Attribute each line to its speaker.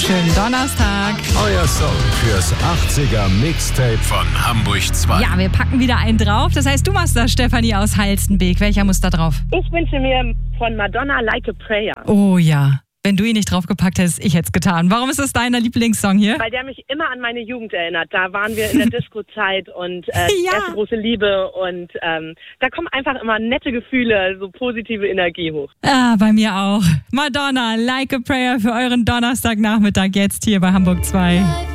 Speaker 1: schönen Donnerstag.
Speaker 2: Euer Song fürs 80er Mixtape von Hamburg 2.
Speaker 1: Ja, wir packen wieder einen drauf. Das heißt, du machst das, Stefanie aus Halstenbeek. Welcher muss da drauf?
Speaker 3: Ich wünsche mir von Madonna Like a Prayer.
Speaker 1: Oh ja. Wenn du ihn nicht draufgepackt hättest, ich hätte es getan. Warum ist es dein Lieblingssong hier?
Speaker 3: Weil der mich immer an meine Jugend erinnert. Da waren wir in der Disco-Zeit und erste große Liebe. Und da kommen einfach immer nette Gefühle, so positive Energie hoch.
Speaker 1: Ah, bei mir auch. Madonna, Like a Prayer für euren Donnerstagnachmittag jetzt hier bei Hamburg 2.